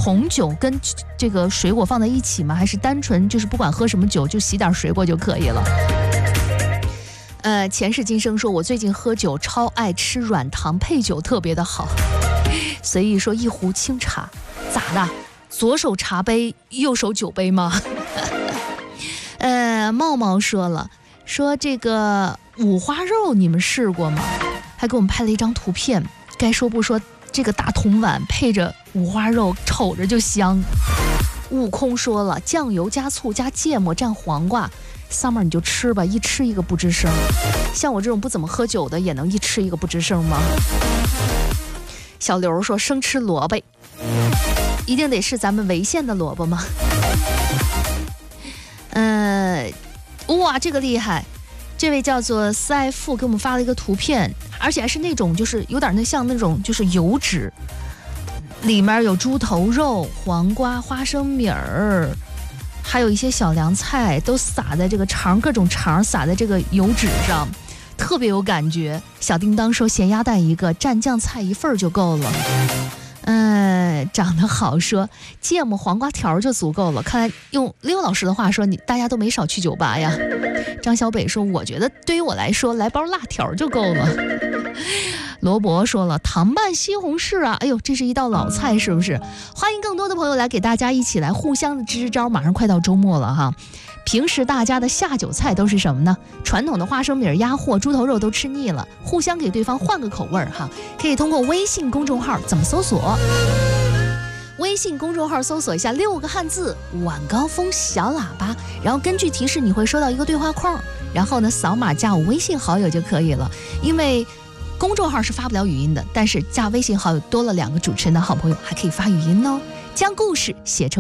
红酒跟这个水果放在一起吗？还是单纯就是不管喝什么酒就洗点水果就可以了？前世今生说，我最近喝酒超爱吃软糖配酒，特别的好。随意说一壶清茶，咋的？左手茶杯，右手酒杯吗？茂茂说了，说这个五花肉你们试过吗？还给我们拍了一张图片。该说不说，这个大铜碗配着五花肉，瞅着就香。悟空说了，酱油加醋加芥末蘸黄瓜。Summer 你就吃吧，一吃一个不吱声。像我这种不怎么喝酒的，也能一吃一个不吱声吗？小刘说生吃萝卜，一定得是咱们潍县的萝卜吗？哇，这个厉害！这位叫做思爱富给我们发了一个图片，而且还是那种就是有点像那种就是油脂，里面有猪头肉、黄瓜、花生米儿。还有一些小凉菜都撒在这个肠，各种肠撒在这个油脂上，特别有感觉。小叮当说咸鸭蛋一个，蘸酱菜一份就够了。长得好说芥末黄瓜条就足够了。看来用刘老师的话说，大家都没少去酒吧呀。张小北说，我觉得对于我来说，来包辣条就够了。罗伯说了，糖拌西红柿啊，哎呦，这是一道老菜，是不是？欢迎更多的朋友来给大家一起来互相的支支招，马上快到周末了哈。平时大家的下酒菜都是什么呢？传统的花生米、鸭货、猪头肉都吃腻了，互相给对方换个口味哈。可以通过微信公众号怎么搜索？微信公众号搜索一下6个汉字晚高峰小喇叭，然后根据提示你会收到一个对话框，然后呢扫码加我微信好友就可以了。因为公众号是发不了语音的，但是加微信好友多了2个主持人的好朋友，还可以发语音哦，将故事写成